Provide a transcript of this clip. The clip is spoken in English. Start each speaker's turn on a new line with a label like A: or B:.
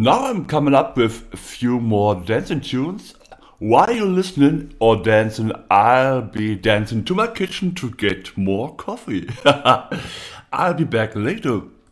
A: Now I'm coming up with a few more dancing tunes. While you're listening or dancing, I'll be dancing to my kitchen to get more coffee. I'll be back later.